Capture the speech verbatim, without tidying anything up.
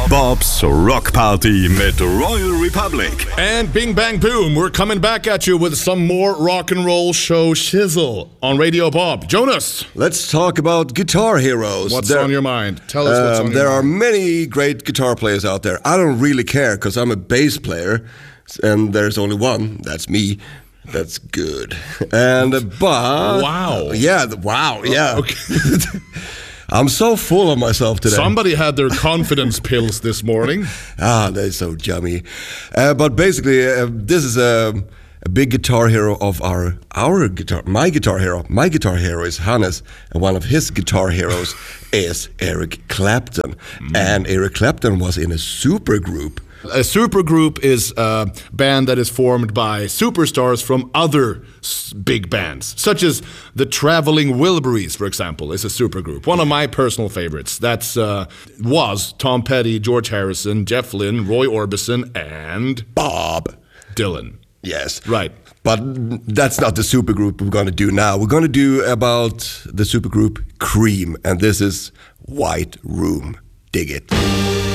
Bob's Rock Party mit Royal Republic. And bing bang boom, we're coming back at you with some more rock and roll show shizzle on Radio Bob. Jonas, let's talk about guitar heroes. What's there, on your mind? Tell us what's um, on your there mind. There are many great guitar players out there. I don't really care because I'm a bass player, and there's only one. That's me. That's good. And uh, but wow, yeah, the, wow, yeah. Okay. I'm so full of myself today. Somebody had their confidence pills this morning. Ah, they're so yummy. Uh, but basically, uh, this is a, a big guitar hero of our our guitar. My guitar hero. My guitar hero is Hannes, and one of his guitar heroes is Eric Clapton. Mm. And Eric Clapton was in a supergroup. A supergroup is a band that is formed by superstars from other s- big bands, such as the Traveling Wilburys, for example, is a supergroup. One of my personal favorites. That's uh, was Tom Petty, George Harrison, Jeff Lynne, Roy Orbison, and Bob Dylan. Yes, right. But that's not the supergroup we're going to do now. We're going to do about the supergroup Cream, and this is White Room. Dig it.